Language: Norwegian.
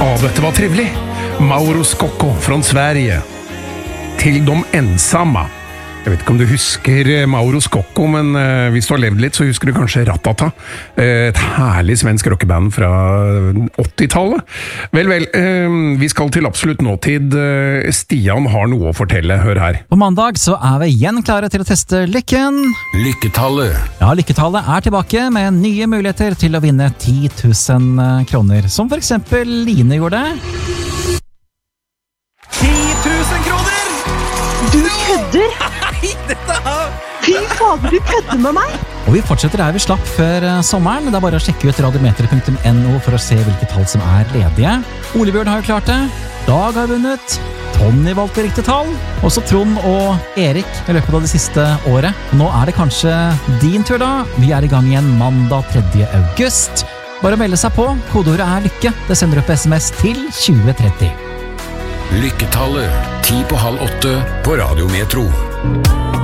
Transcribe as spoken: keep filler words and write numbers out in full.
Å, dette var trivelig. Mauro Scocco från Sverige. Til de ensamma. Jeg vet ikke om du husker Mauro Scocco, men uh, hvis du har levd litt, så husker du kanskje Ratata. Uh, et herlig svensk rockeband fra åttitallet. Vel, vel, uh, vi skal til absolutt nåtid. Uh, Stian har noe å fortelle, hør her. På mandag så er vi igjen klare til å teste lykken. Lykketallet. Ja, lykketallet er tilbake med nye muligheter til å vinne ti tusen kroner. Som for eksempel Line gjorde. ti tusen kroner! Du kødder! Fy fader, du kødder med meg! Og vi fortsetter der vi slapp før sommeren. Det er bare å sjekke ut radiometer punktum no for å se hvilke tall som er ledige. Olebjørn har jo klart det. Dag har vunnet. Tony valgte riktig tall. Også Trond og Erik i løpet av det siste året. Nå er det kanskje din tur da. Vi er i gang igjen mandag tredje august. Bare å melde seg på. Kodeordet er lykke. Det sender opp sms til tjue tretti. Lykketallet, ti på halv åtte på Radio Metro.